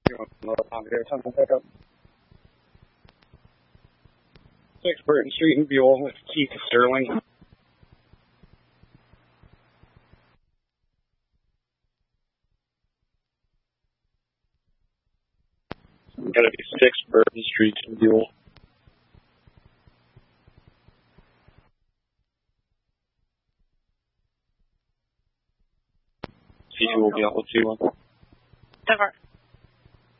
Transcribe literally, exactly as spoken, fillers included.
Six Burton Street in Buell with Keith Sterling. Gotta be six Burton Street in Buell. C two will be out with two one. Over.